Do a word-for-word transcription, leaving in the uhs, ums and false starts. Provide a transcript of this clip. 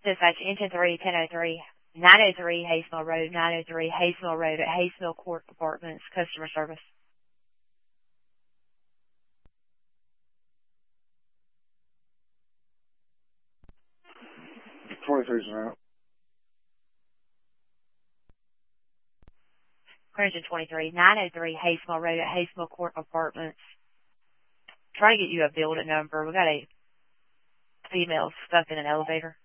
Dispatch, engine three, ten oh three, nine oh three Hayesville Road, nine oh three Hayesville Road at Hayesville Court Apartments, customer service. twenty-three's out. Engine twenty-three, nine oh three Hayesville Road at Hayesville Court Apartments. Trying to get you a building number. We got a female stuck in an elevator.